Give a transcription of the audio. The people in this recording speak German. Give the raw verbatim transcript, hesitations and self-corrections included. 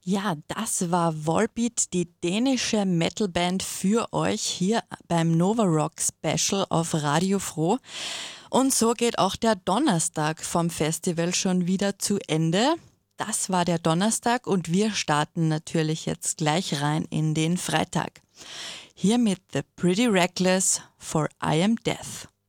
Ja, das war Volbeat, die dänische Metalband für euch hier beim Nova Rock Special auf Radio Froh. Und so geht auch der Donnerstag vom Festival schon wieder zu Ende. Das war der Donnerstag und wir starten natürlich jetzt gleich rein in den Freitag. Hier mit The Pretty Reckless for I Am Death.